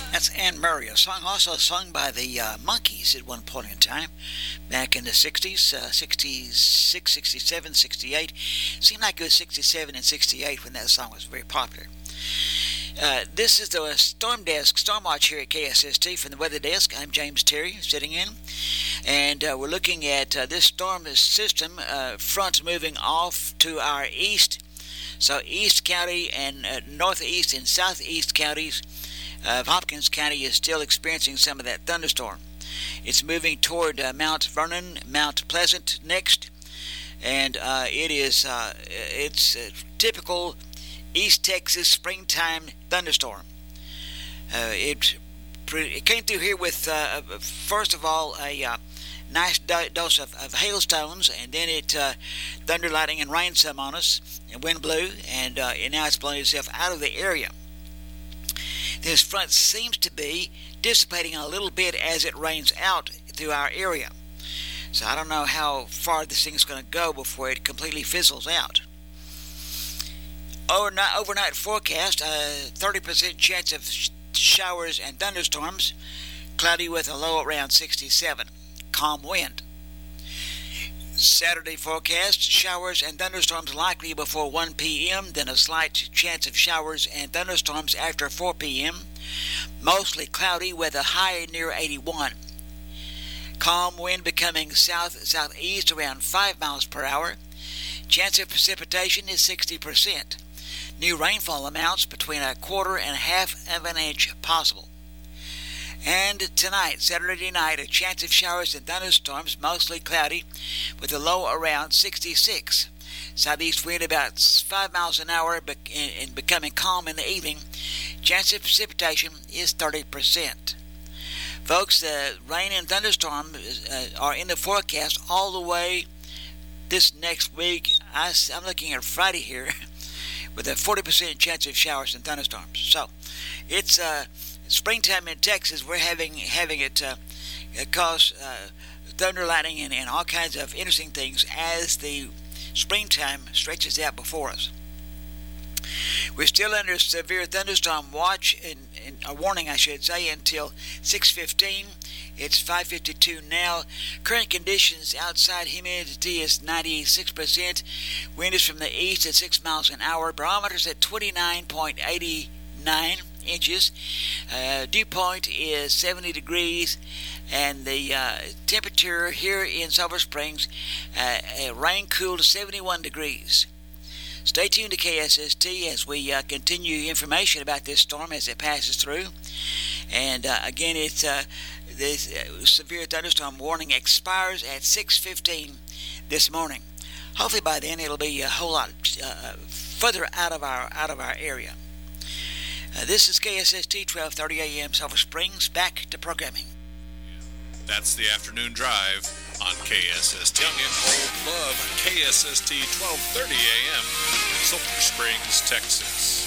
That's Anne Murray, a song also sung by the Monkees at one point in time, back in the 60s, 66, 67, 68. Seemed like it was 67 and 68 when that song was very popular. This is the Storm Desk, Storm Watch here at KSST from the Weather Desk. I'm James Terry, sitting in, and we're looking at this storm system, front moving off to our east. So East County and northeast and southeast counties of Hopkins County is still experiencing some of that thunderstorm. It's moving toward Mount Vernon, Mount Pleasant next, and it's a typical East Texas springtime thunderstorm. It came through here with, first of all, a nice dose of hailstones, and then it thunder, lightning, and rained some on us, and wind blew, and now it's blowing itself out of the area. This front seems to be dissipating a little bit as it rains out through our area. So I don't know how far this thing's going to go before it completely fizzles out. Overnight forecast, 30% chance of showers and thunderstorms, cloudy with a low around 67, calm wind. Saturday forecast, showers and thunderstorms likely before 1 p.m., then a slight chance of showers and thunderstorms after 4 p.m., mostly cloudy with a high near 81. Calm wind becoming southeast around 5 miles per hour. Chance of precipitation is 60%. New rainfall amounts between a quarter and a half of an inch possible. And tonight, Saturday night, a chance of showers and thunderstorms, mostly cloudy, with a low around 66. Southeast wind about 5 miles an hour and becoming calm in the evening. Chance of precipitation is 30%. Folks, rain and thunderstorm are in the forecast all the way this next week. I'm looking at Friday here with a 40% chance of showers and thunderstorms. So it's springtime in Texas. We're having it cause thunder, lightning, and all kinds of interesting things as the springtime stretches out before us. We're still under severe thunderstorm watch and a warning, I should say, until 6:15. It's 5:52 now. Current conditions outside, humidity is 96%. Wind is from the east at 6 miles an hour. Barometer's at 29.89 inches. Dew point is 70 degrees, and the temperature here in Silver Springs, rain cooled to 71 degrees. Stay tuned to KSST as we continue information about this storm as it passes through. And again, it's this severe thunderstorm warning expires at 6:15 this morning. Hopefully by then it'll be a whole lot further out of our area. This is KSST 1230 AM Silver Springs. Back to programming. That's the afternoon drive on KSST. Young and old love KSST 1230 AM, Silver Springs, Texas.